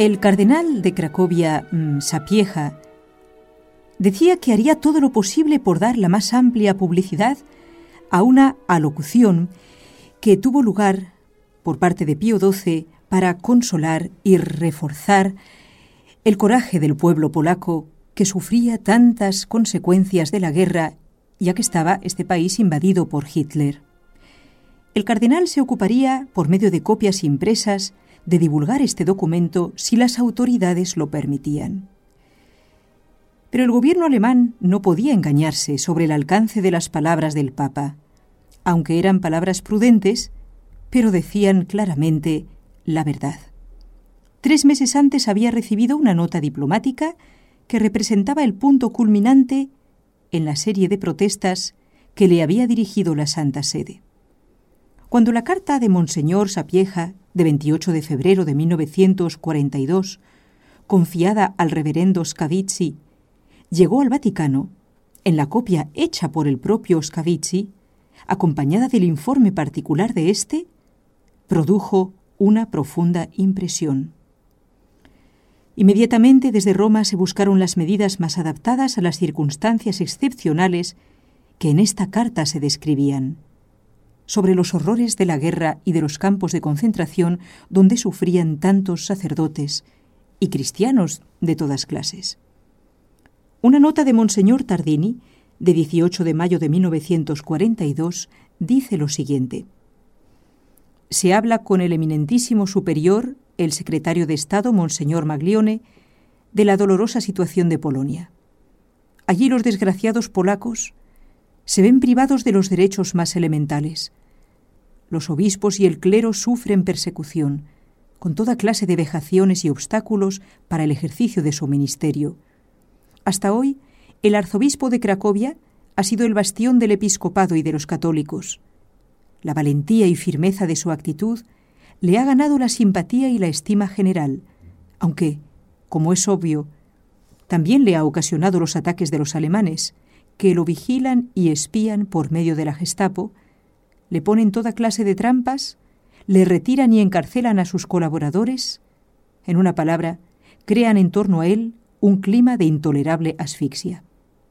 El cardenal de Cracovia, Sapieha, decía que haría todo lo posible por dar la más amplia publicidad a una alocución que tuvo lugar por parte de Pío XII para consolar y reforzar el coraje del pueblo polaco que sufría tantas consecuencias de la guerra, ya que estaba este país invadido por Hitler. El cardenal se ocuparía, por medio de copias impresas, de divulgar este documento si las autoridades lo permitían. Pero el gobierno alemán no podía engañarse sobre el alcance de las palabras del Papa, aunque eran palabras prudentes, pero decían claramente la verdad. 3 meses antes había recibido una nota diplomática que representaba el punto culminante en la serie de protestas que le había dirigido la Santa Sede. Cuando la carta de Monseñor Sapieha, de 28 de febrero de 1942, confiada al reverendo Scavizzi, llegó al Vaticano, en la copia hecha por el propio Scavizzi, acompañada del informe particular de éste, produjo una profunda impresión. Inmediatamente desde Roma se buscaron las medidas más adaptadas a las circunstancias excepcionales que en esta carta se describían, sobre los horrores de la guerra y de los campos de concentración donde sufrían tantos sacerdotes y cristianos de todas clases. Una nota de Monseñor Tardini, de 18 de mayo de 1942, dice lo siguiente: se habla con el eminentísimo superior, el secretario de Estado, Monseñor Maglione, de la dolorosa situación de Polonia. Allí los desgraciados polacos se ven privados de los derechos más elementales. Los obispos y el clero sufren persecución, con toda clase de vejaciones y obstáculos para el ejercicio de su ministerio. Hasta hoy, el arzobispo de Cracovia ha sido el bastión del episcopado y de los católicos. La valentía y firmeza de su actitud le ha ganado la simpatía y la estima general, aunque, como es obvio, también le ha ocasionado los ataques de los alemanes, que lo vigilan y espían por medio de la Gestapo, le ponen toda clase de trampas, le retiran y encarcelan a sus colaboradores, en una palabra, crean en torno a él un clima de intolerable asfixia.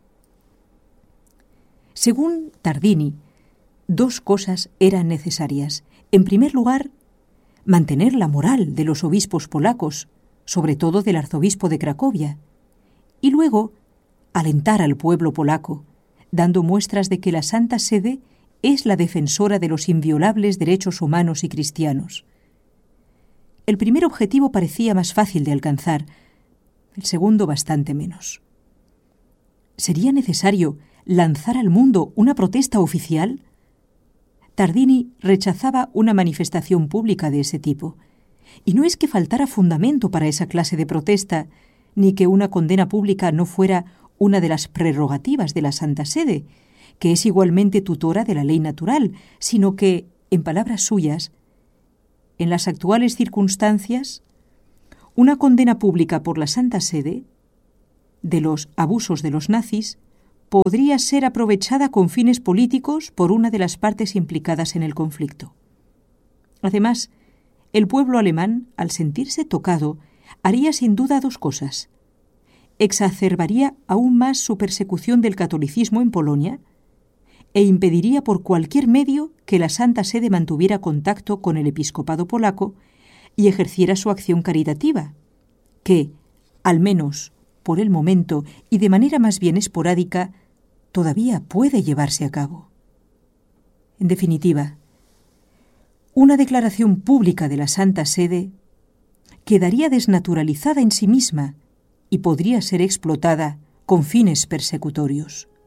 Según Tardini, 2 cosas eran necesarias. En primer lugar, mantener la moral de los obispos polacos, sobre todo del arzobispo de Cracovia, y luego alentar al pueblo polaco, dando muestras de que la Santa Sede es la defensora de los inviolables derechos humanos y cristianos. El primer objetivo parecía más fácil de alcanzar, el segundo bastante menos. ¿Sería necesario lanzar al mundo una protesta oficial? Tardini rechazaba una manifestación pública de ese tipo, y no es que faltara fundamento para esa clase de protesta, ni que una condena pública no fuera una de las prerrogativas de la Santa Sede, que es igualmente tutora de la ley natural, sino que, en palabras suyas, en las actuales circunstancias, una condena pública por la Santa Sede de los abusos de los nazis podría ser aprovechada con fines políticos por una de las partes implicadas en el conflicto. Además, el pueblo alemán, al sentirse tocado, haría sin duda 2 cosas. Exacerbaría aún más su persecución del catolicismo en Polonia e impediría por cualquier medio que la Santa Sede mantuviera contacto con el episcopado polaco y ejerciera su acción caritativa, que, al menos por el momento y de manera más bien esporádica, todavía puede llevarse a cabo. En definitiva, una declaración pública de la Santa Sede quedaría desnaturalizada en sí misma y podría ser explotada con fines persecutorios.